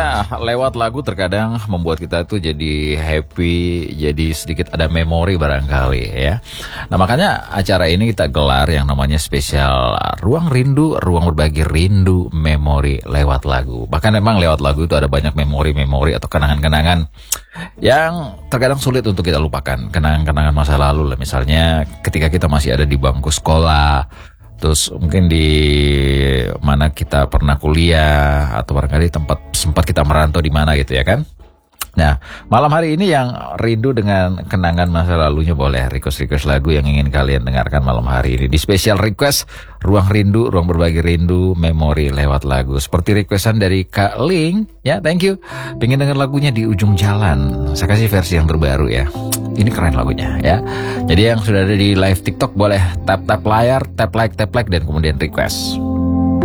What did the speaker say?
Ya, lewat lagu terkadang membuat kita tuh jadi happy, jadi sedikit ada memori barangkali ya. Nah makanya acara ini kita gelar yang namanya spesial Ruang Rindu, Ruang Berbagi Rindu Memori lewat lagu. Bahkan memang lewat lagu itu ada banyak memori-memori atau kenangan-kenangan yang terkadang sulit untuk kita lupakan. Kenangan-kenangan masa lalu lah, misalnya ketika kita masih ada di bangku sekolah, terus mungkin di mana kita pernah kuliah, atau barangkali tempat sempat kita merantau di mana gitu ya kan. Nah, malam hari ini yang rindu dengan kenangan masa lalunya boleh request lagu yang ingin kalian dengarkan malam hari ini. Di special request Ruang Rindu, Ruang Berbagi Rindu Memori lewat lagu. Seperti requestan dari Kak Ling, ya thank you. Pengen denger lagunya Di Ujung Jalan. Saya kasih versi yang terbaru ya. Ini keren lagunya ya. Jadi yang sudah ada di live TikTok boleh tap layar, tap like dan kemudian request.